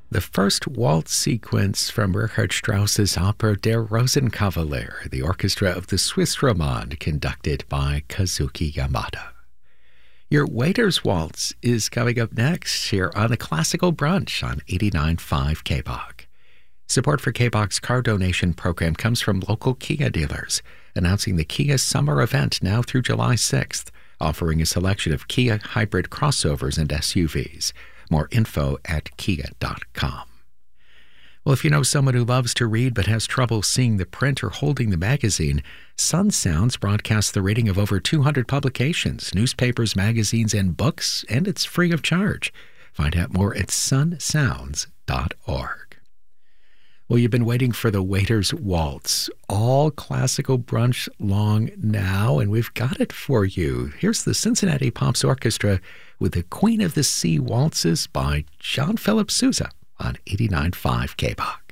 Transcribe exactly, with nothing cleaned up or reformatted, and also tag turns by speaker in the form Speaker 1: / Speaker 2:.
Speaker 1: The first waltz sequence from Richard Strauss's opera Der Rosenkavalier, the orchestra of the Swiss Romande, conducted by Kazuki Yamada. Your Waiter's Waltz is coming up next here on the Classical Brunch on eighty-nine point five K B O C. Support for K B O C's car donation program comes from local Kia dealers, announcing the Kia Summer Event now through July sixth, offering a selection of Kia hybrid crossovers and S U Vs. More info at kia dot com. Well, if you know someone who loves to read but has trouble seeing the print or holding the magazine, Sun Sounds broadcasts the reading of over two hundred publications, newspapers, magazines, and books, and it's free of charge. Find out more at sun sounds dot org. Well, you've been waiting for the Waiter's Waltz, all classical brunch long now, and we've got it for you. Here's the Cincinnati Pops Orchestra with the Queen of the Sea Waltzes by John Philip Sousa on eighty-nine point five K B O C.